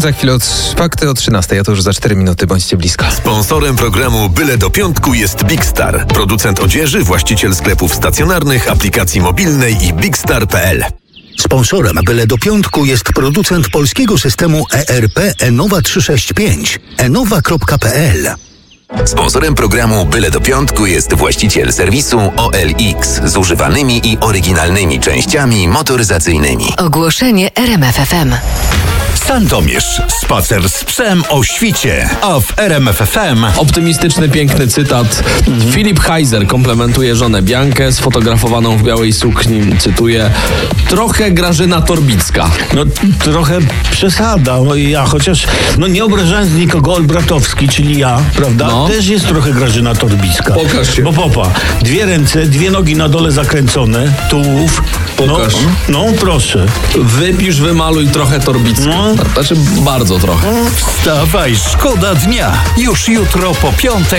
Za chwilę fakty o 13, a to już za 4 minuty, bądźcie blisko. Sponsorem programu Byle do Piątku jest Big Star, producent odzieży, właściciel sklepów stacjonarnych, aplikacji mobilnej i bigstar.pl. Sponsorem Byle do Piątku jest producent polskiego systemu ERP Enowa 365, enowa.pl. Sponsorem programu Byle do Piątku jest właściciel serwisu OLX z używanymi i oryginalnymi częściami motoryzacyjnymi. Ogłoszenie RMF FM. Sandomierz. Spacer z psem o świcie. A w RMF FM optymistyczny, piękny cytat. Filip Heiser komplementuje żonę Biankę sfotografowaną w białej sukni. Cytuję: trochę Grażyna Torbicka. No trochę przesada. Ja chociaż, nie obrażając nikogo, Olbratowski, czyli ja, prawda? No. Też jest trochę Grażyna Torbicka. Pokaż się. Bo popa, 2 ręce, 2 nogi na dole zakręcone, tułów. Pokaż. No proszę. Wypisz, wymaluj trochę Torbicka. Znaczy bardzo trochę. wstawaj, szkoda dnia. Już jutro po 5:00.